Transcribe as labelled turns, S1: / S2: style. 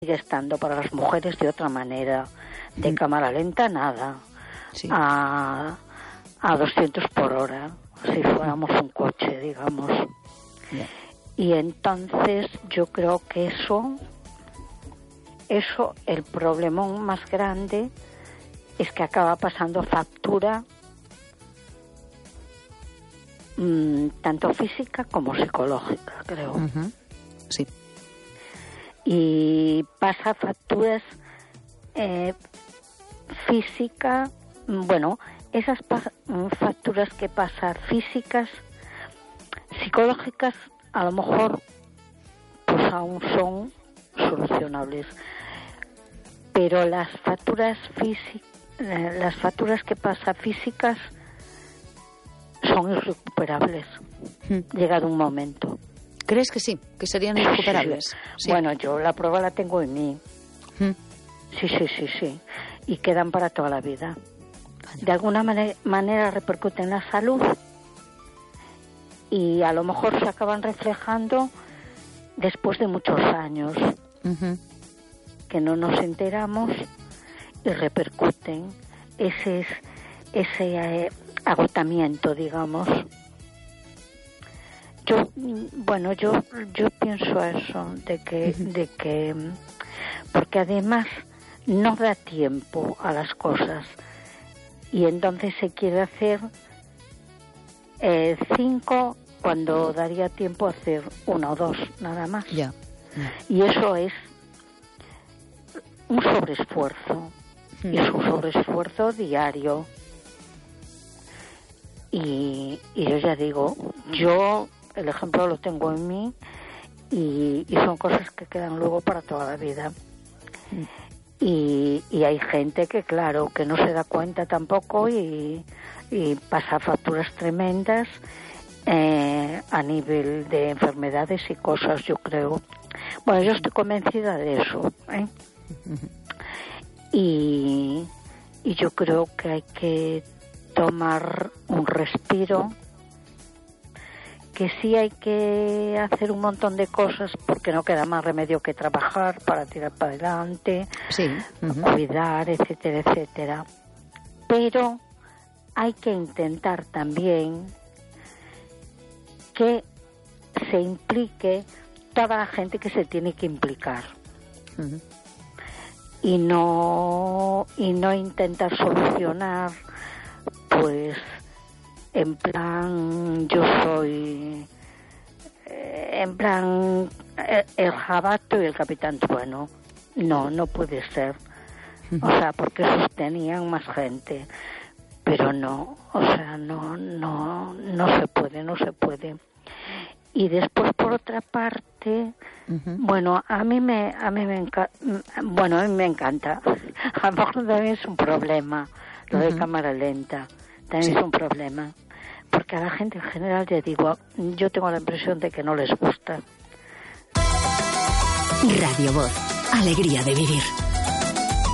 S1: sigue estando para las mujeres de otra manera. De cámara lenta, nada.
S2: Sí.
S1: A 200 por hora, si fuéramos un coche, digamos.
S2: Yeah.
S1: Y entonces yo creo que eso, el problemón más grande es que acaba pasando factura tanto física como psicológica, creo.
S2: Sí.
S1: Y pasa facturas física, bueno, esas facturas que pasan físicas, psicológicas, a lo mejor pues aún son solucionables, pero las facturas que pasan físicas son irrecuperables, llegado un momento.
S2: ¿Crees que sí? ¿Que serían irrecuperables?
S1: Sí. Bueno, yo la prueba la tengo en mí. Sí. Y quedan para toda la vida. De alguna manera repercuten en la salud y a lo mejor se acaban reflejando después de muchos años que no nos enteramos y repercuten ese agotamiento, digamos. Yo pienso eso, de que porque además no da tiempo a las cosas y entonces se quiere hacer 5 cuando daría tiempo a hacer 1 o 2 nada más. Y eso es un sobreesfuerzo y es un sobreesfuerzo diario. Y yo ya digo, el ejemplo lo tengo en mí y son cosas que quedan luego para toda la vida. Y hay gente que, claro, que no se da cuenta tampoco y pasa facturas tremendas a nivel de enfermedades y cosas, yo creo. Bueno, yo estoy convencida de eso, ¿eh? Y yo creo que hay que tomar un respiro, que sí hay que hacer un montón de cosas porque no queda más remedio que trabajar para tirar para adelante, cuidar, etcétera, etcétera. Pero hay que intentar también que se implique toda la gente que se tiene que implicar. Y no intentar solucionar pues en plan yo soy en plan el jabato y el capitán Trueno. No puede ser. O sea, porque sostenían más gente, pero no, o sea, no se puede. Y después, por otra parte, bueno, a mí me encanta. A lo mejor también es un problema lo de cámara lenta. También es un problema, porque a la gente en general, ya digo, yo tengo la impresión de que no les gusta.
S3: Radio Voz, alegría de vivir.